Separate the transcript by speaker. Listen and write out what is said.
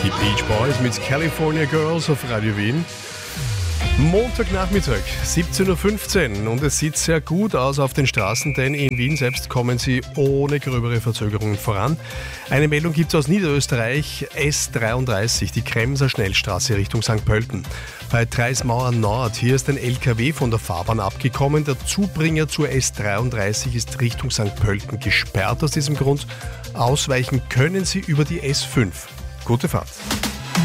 Speaker 1: Die Beach Boys mit California Girls auf Radio Wien. Montagnachmittag, 17.15 Uhr und es sieht sehr gut aus auf den Straßen, denn in Wien selbst kommen sie ohne gröbere Verzögerungen voran. Eine Meldung gibt es aus Niederösterreich, S33, die Kremser Schnellstraße Richtung St. Pölten. Bei Treismauer Nord, hier ist ein LKW von der Fahrbahn abgekommen. Der Zubringer zur S33 ist Richtung St. Pölten gesperrt aus diesem Grund. Ausweichen können Sie über die S5. Gute Fahrt.